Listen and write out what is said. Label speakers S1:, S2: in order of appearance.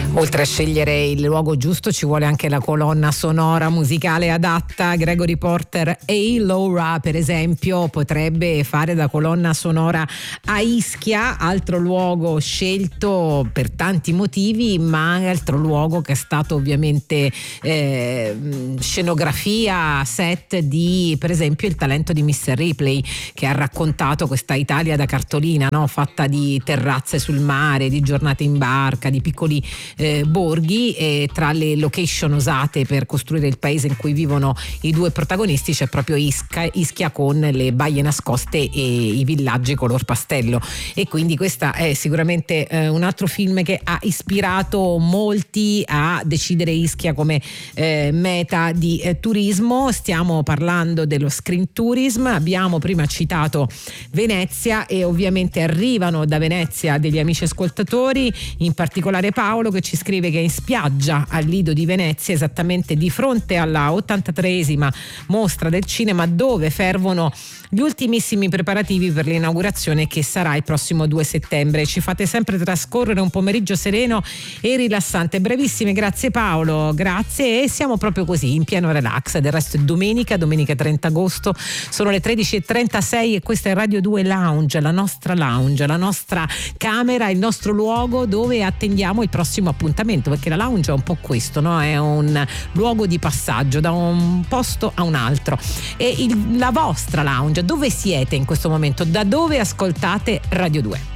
S1: Oltre a scegliere il luogo giusto ci vuole anche la colonna sonora musicale adatta. Gregory Porter e Laura, per esempio, potrebbe fare da colonna sonora a Ischia, altro luogo scelto per tanti motivi, ma altro luogo che è stato ovviamente scenografia, set di, per esempio, Il talento di Mr. Ripley, che ha raccontato questa Italia da cartolina, no? Fatta di terrazze sul mare, di giornate in barca, di piccoli borghi, e tra le location usate per costruire il paese in cui vivono i due protagonisti c'è proprio Ischia con le baie nascoste e i villaggi color pastello, e quindi questa è sicuramente un altro film che ha ispirato molti a decidere Ischia come meta di turismo. Stiamo parlando dello screen tourism, abbiamo prima citato Venezia e ovviamente arrivano da Venezia degli amici ascoltatori, in particolare Paolo, che ci scrive che è in spiaggia al Lido di Venezia, esattamente di fronte alla 83esima mostra del cinema, dove fervono gli ultimissimi preparativi per l'inaugurazione che sarà il prossimo 2 settembre. Ci fate sempre trascorrere un pomeriggio sereno e rilassante. Brevissime, grazie Paolo, grazie. E siamo proprio così, in pieno relax. Del resto è domenica 30 agosto, sono le 13:36 e questa è Radio 2 Lounge, la nostra camera, il nostro luogo dove attendiamo il prossimo appuntamento, perché la lounge è un po' questo, no? È un luogo di passaggio da un posto a un altro. E la vostra lounge, dove siete in questo momento? Da dove ascoltate Radio 2?